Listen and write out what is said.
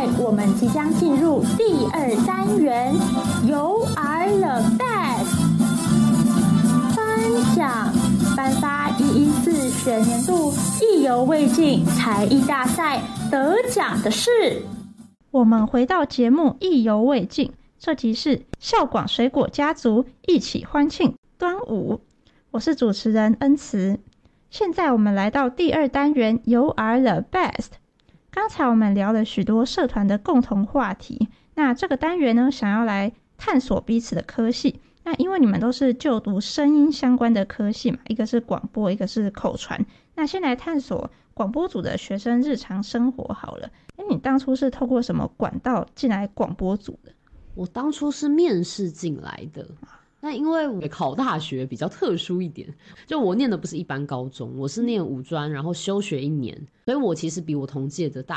在我们即将进入第2单元 You are the best 颁奖颁发114学年度意犹未尽才艺大赛得奖的是。 我们回到节目意犹未尽，这集是孝广水果家族一起欢庆端午，我是主持人恩慈。现在我们来到第2单元 You are the best。 刚才我们聊了许多社团的共同话题，那这个单元呢，想要来探索彼此的科系。那因为你们都是就读声音相关的科系嘛，一个是广播，一个是口传，那先来探索广播组的学生日常生活好了。你当初是透过什么管道进来广播组的？ 我当初是面试进来的。那因为我考大学比较特殊一点，就我念的不是一般高中，我是念五专，然后休学1年，所以我其实比我同届的大